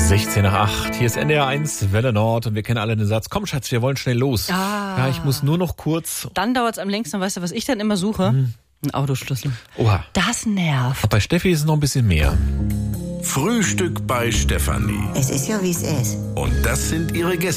16 nach 8. Hier ist NDR 1 Welle Nord und wir kennen alle den Satz: Komm Schatz, wir wollen schnell los. Ja, ich muss nur noch kurz. Dann dauert's am längsten. Weißt du, was ich dann immer suche? Ein Autoschlüssel. Oha. Das nervt. Und bei Steffi ist es noch ein bisschen mehr. Frühstück bei Stefanie. Es ist ja, wie es ist. Und das sind ihre Gäste.